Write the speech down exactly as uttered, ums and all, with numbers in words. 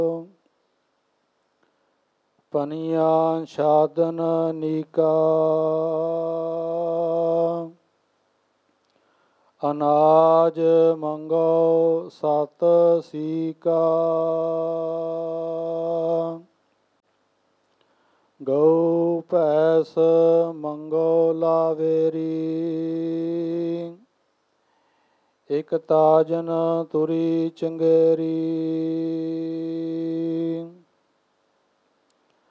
ਪਨੀਆਂ ਸਾਧਨ ਨੀਕਾ, ਅਨਾਜ ਮੰਗੋ ਸਤ ਸੀਕਾ। ਗਊ ਭੈਸ ਮੰਗੋ ਲਾਵੇਰੀ, ਇਕ ਤਾਜਨ ਤੁਰੀ ਚੰਗੇਰੀ।